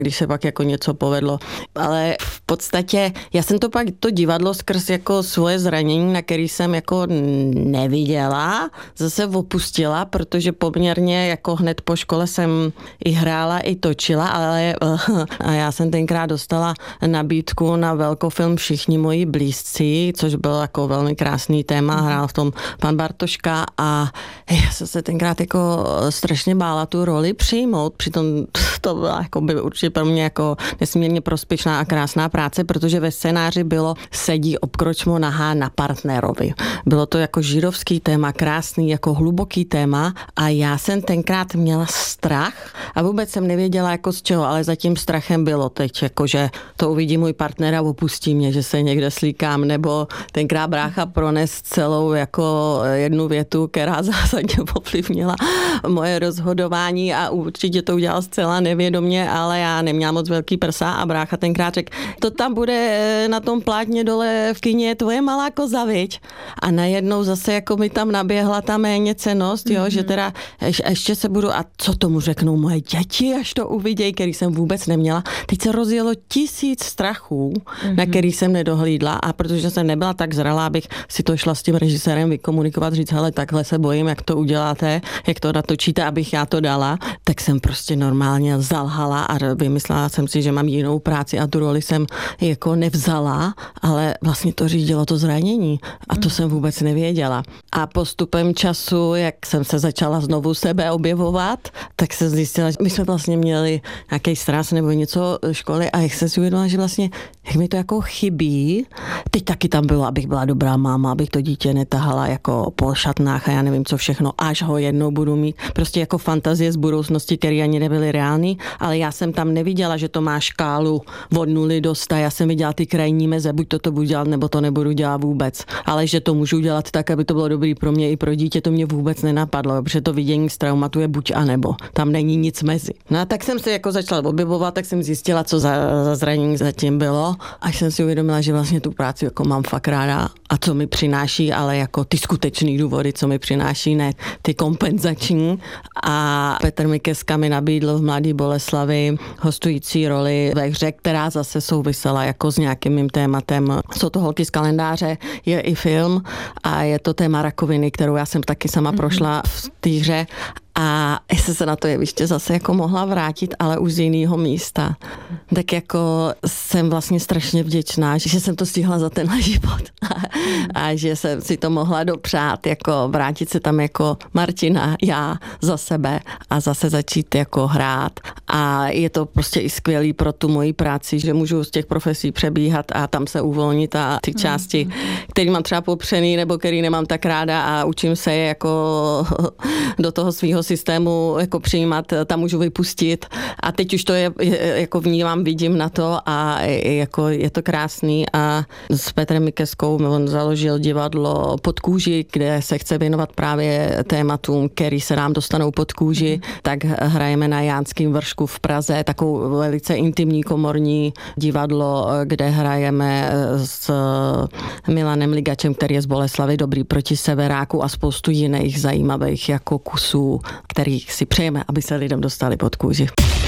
když se pak jako něco povedlo. Ale v podstatě já jsem to pak to divadlo skrz jako svoje zranění, na který jsem jako neviděla, zase opustila, protože poměrně jako hned po škole jsem i hrála, i točila, ale já jsem tenkrát dostala nabídku na velkofilm Všichni moji blízcí, což byl jako velmi krásný téma, hrál v tom pan Bartoška a já jsem se tenkrát jako strašně bála tu roli přijmout, přitom to byla jako by určitě pro mě jako nesmírně prospěšná a krásná práce, protože ve scénáři bylo sedí obkročmo nahá na partnerovi. Bylo to jako židovský téma, krásný, jako hluboký téma a já jsem tenkrát měla strach a vůbec jsem nevěděla jako z čeho, ale za tím strachem bylo teď, jako že to uvidí můj partner a opustí mě, že se někde slíkám, nebo tenkrát brácha prones celou jako jednu větu, která zásadně ovlivnila moje rozhodování a určitě to udělal zcela nevědomě, ale já neměla moc velký prsa a brácha tenkrát řekl, to tam bude na tom plátně dole v kině tvoje malá koza, viď? A najednou zase jako mi tam naběhla ta méněcennost, jo, že teda ještě se budu, a co tomu řeknou moje děti, až to uvidějí, který jsem vůbec neměla. Teď se rozjelo 1000 strachů, na který jsem nedohlídla a protože jsem nebyla tak zralá, abych si to šla s tím režisérem vykomunikovat, říct, hele, takhle se bojím, jak to uděláte, jak to natočíte, abych já to dala, tak jsem prostě normálně zalhala a vymyslela jsem si, že mám jinou práci a tu roli jsem jako nevzala, ale vlastně to řídilo to zranění a to jsem vůbec nevěděla. A postupem času, jak jsem se začala znovu sebe objevovat, tak se zjistila, že my jsme vlastně měli nějaký stres nebo něco školy a jak jsem si uvědomila, že vlastně jak mi to jako chybí. Teď taky tam bylo, abych byla dobrá máma, abych to dítě netahala jako po šatnách a já nevím co všechno, až ho jednou budu mít. Prostě jako fantazie z budoucnosti, které ani nebyly reální, ale já jsem tam neviděla, že to má škálu od 0 do 100. Já jsem viděla ty krajní meze, buď to budu dělat, nebo to nebudu dělat vůbec. Ale že to můžu dělat tak, aby to bylo dobrý pro mě i pro dítě, to mě vůbec nenapadlo, protože to vidění z traumatu je buď a nebo. Tam není nic mezi. No a tak jsem se jako začala objevovat, tak jsem zjistila, co za zranění zatím bylo, až jsem si uvědomila, že vlastně tu práci jako mám fakt ráda a co mi přináší, ale jako ty skutečný důvody, co mi přináší, ne ty kompenzační. A Petr Mikeska mi nabídl v Mladé Boleslavi hostující roli ve hře, která zase souvisela jako s nějakým mým tématem. Jsou to Holky z kalendáře, je i film a je to téma rakoviny, kterou já jsem taky sama prošla v té hře. A jsem se na to jeviště zase jako mohla vrátit, ale už z jiného místa. Tak jako jsem vlastně strašně vděčná, že jsem to stihla za tenhle život a že jsem si to mohla dopřát, jako vrátit se tam jako Martina, já za sebe a zase začít jako hrát. A je to prostě i skvělý pro tu moji práci, že můžu z těch profesí přebíhat a tam se uvolnit a ty části, které mám třeba popřený nebo který nemám tak ráda a učím se je jako do toho svého systému jako přijímat, tam můžu vypustit a teď už to je jako vnímám, vidím na to a jako je to krásný a s Petrem Mikeskou on založil divadlo Pod kůži, kde se chce věnovat právě tématům, který se nám dostanou pod kůži, tak hrajeme na Jánském vršku v Praze, takovou velice intimní komorní divadlo, kde hrajeme s Milanem Ligačem, který je z Boleslavy, Dobrý proti severáku a spoustu jiných zajímavých jako kusů, kterých si přejeme, aby se lidem dostali pod kůži.